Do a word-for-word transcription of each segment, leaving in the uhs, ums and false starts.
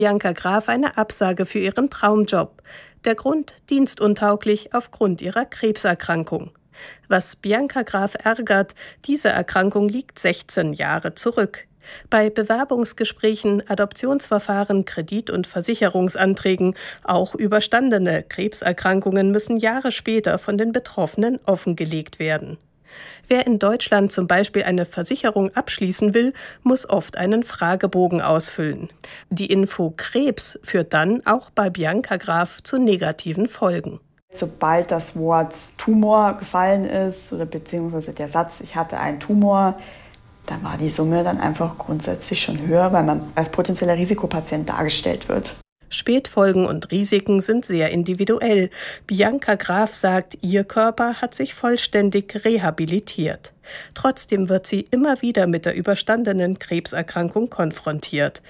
Bianca Graf eine Absage für ihren Traumjob. Der Grund: dienstuntauglich aufgrund ihrer Krebserkrankung. Was Bianca Graf ärgert: diese Erkrankung liegt sechzehn Jahre zurück. Bei Bewerbungsgesprächen, Adoptionsverfahren, Kredit- und Versicherungsanträgen, auch überstandene Krebserkrankungen müssen Jahre später von den Betroffenen offengelegt werden. Wer in Deutschland zum Beispiel eine Versicherung abschließen will, muss oft einen Fragebogen ausfüllen. Die Info Krebs führt dann auch bei Bianca Graf zu negativen Folgen. Sobald das Wort Tumor gefallen ist oder beziehungsweise der Satz, ich hatte einen Tumor, da war die Summe dann einfach grundsätzlich schon höher, weil man als potenzieller Risikopatient dargestellt wird. Spätfolgen und Risiken sind sehr individuell. Bianca Graf sagt, ihr Körper hat sich vollständig rehabilitiert. Trotzdem wird sie immer wieder mit der überstandenen Krebserkrankung konfrontiert.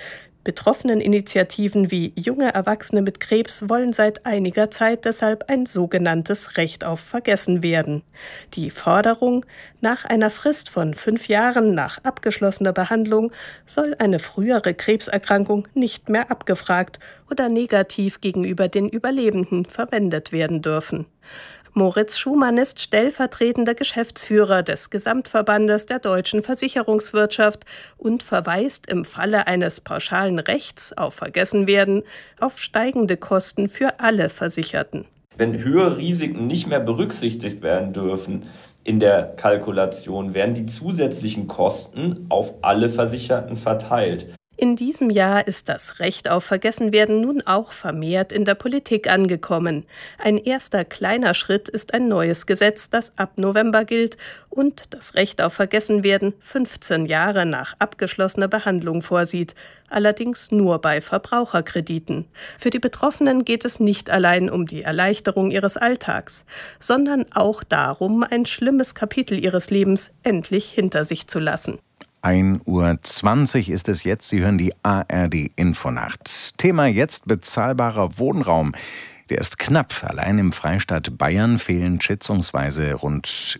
Betroffeneninitiativen wie Junge Erwachsene mit Krebs wollen seit einiger Zeit deshalb ein sogenanntes Recht auf Vergessenwerden. Die Forderung: nach einer Frist von fünf Jahren nach abgeschlossener Behandlung soll eine frühere Krebserkrankung nicht mehr abgefragt oder negativ gegenüber den Überlebenden verwendet werden dürfen. Moritz Schumann ist stellvertretender Geschäftsführer des Gesamtverbandes der deutschen Versicherungswirtschaft und verweist im Falle eines pauschalen Rechts auf Vergessenwerden auf steigende Kosten für alle Versicherten. Wenn höhere Risiken nicht mehr berücksichtigt werden dürfen in der Kalkulation, werden die zusätzlichen Kosten auf alle Versicherten verteilt. In diesem Jahr ist das Recht auf Vergessenwerden nun auch vermehrt in der Politik angekommen. Ein erster kleiner Schritt ist ein neues Gesetz, das ab November gilt und das Recht auf Vergessenwerden fünfzehn Jahre nach abgeschlossener Behandlung vorsieht. Allerdings nur bei Verbraucherkrediten. Für die Betroffenen geht es nicht allein um die Erleichterung ihres Alltags, sondern auch darum, ein schlimmes Kapitel ihres Lebens endlich hinter sich zu lassen. ein Uhr zwanzig ist es jetzt. Sie hören die A R D-Infonacht. Thema jetzt: bezahlbarer Wohnraum. Der ist knapp. Allein im Freistaat Bayern fehlen schätzungsweise rund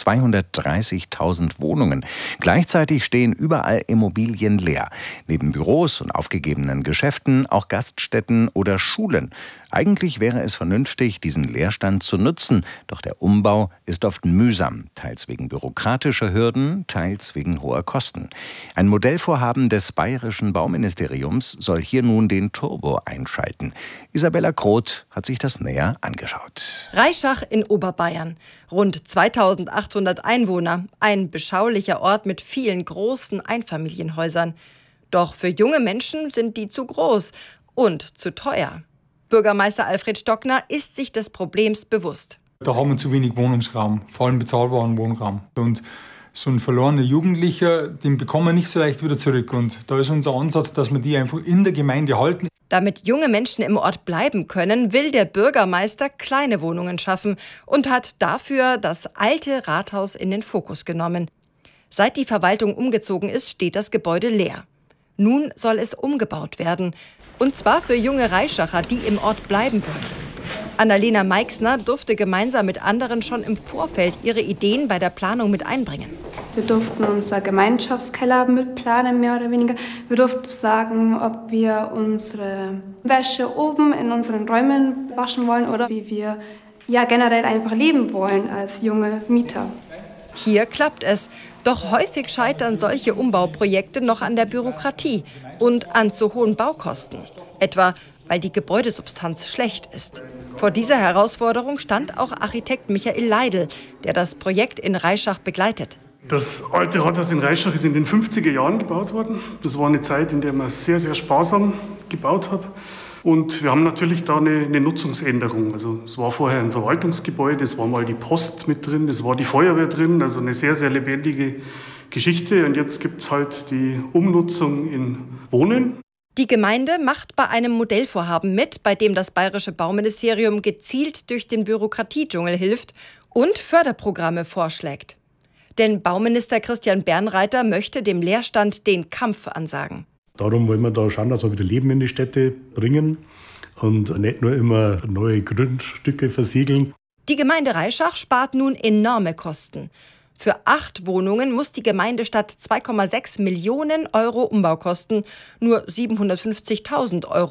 zweihundertdreißigtausend Wohnungen. Gleichzeitig stehen überall Immobilien leer. Neben Büros und aufgegebenen Geschäften auch Gaststätten oder Schulen. Eigentlich wäre es vernünftig, diesen Leerstand zu nutzen. Doch der Umbau ist oft mühsam. Teils wegen bürokratischer Hürden, teils wegen hoher Kosten. Ein Modellvorhaben des Bayerischen Bauministeriums soll hier nun den Turbo einschalten. Isabella Groth hat sich das näher angeschaut. Reischach in Oberbayern. Rund zweitausendachthundert Einwohner. Ein beschaulicher Ort mit vielen großen Einfamilienhäusern. Doch für junge Menschen sind die zu groß und zu teuer. Bürgermeister Alfred Stockner ist sich des Problems bewusst. Da haben wir zu wenig Wohnungsraum, vor allem bezahlbaren Wohnraum. Und so ein verlorener Jugendlicher, den bekommen wir nicht so leicht wieder zurück. Und da ist unser Ansatz, dass wir die einfach in der Gemeinde halten. Damit junge Menschen im Ort bleiben können, will der Bürgermeister kleine Wohnungen schaffen und hat dafür das alte Rathaus in den Fokus genommen. Seit die Verwaltung umgezogen ist, steht das Gebäude leer. Nun soll es umgebaut werden. Und zwar für junge Reischacher, die im Ort bleiben wollen. Annalena Meixner durfte gemeinsam mit anderen schon im Vorfeld ihre Ideen bei der Planung mit einbringen. Wir durften unser Gemeinschaftskeller mitplanen, mehr oder weniger. Wir durften sagen, ob wir unsere Wäsche oben in unseren Räumen waschen wollen oder wie wir ja generell einfach leben wollen als junge Mieter. Hier klappt es. Doch häufig scheitern solche Umbauprojekte noch an der Bürokratie und an zu hohen Baukosten. Etwa, weil die Gebäudesubstanz schlecht ist. Vor dieser Herausforderung stand auch Architekt Michael Leidl, der das Projekt in Reischach begleitet. Das alte Rathaus in Reischach ist in den fünfziger Jahren gebaut worden. Das war eine Zeit, in der man sehr, sehr sparsam gebaut hat. Und wir haben natürlich da eine, eine Nutzungsänderung. Also es war vorher ein Verwaltungsgebäude, es war mal die Post mit drin, es war die Feuerwehr drin, also eine sehr, sehr lebendige Geschichte. Und jetzt gibt es halt die Umnutzung in Wohnen. Die Gemeinde macht bei einem Modellvorhaben mit, bei dem das Bayerische Bauministerium gezielt durch den Bürokratiedschungel hilft und Förderprogramme vorschlägt. Denn Bauminister Christian Bernreiter möchte dem Leerstand den Kampf ansagen. Darum wollen wir da schauen, dass wir wieder Leben in die Städte bringen und nicht nur immer neue Grundstücke versiegeln. Die Gemeinde Reischach spart nun enorme Kosten. Für acht Wohnungen muss die Gemeinde statt zwei Komma sechs Millionen Euro Umbaukosten nur siebenhundertfünfzigtausend Euro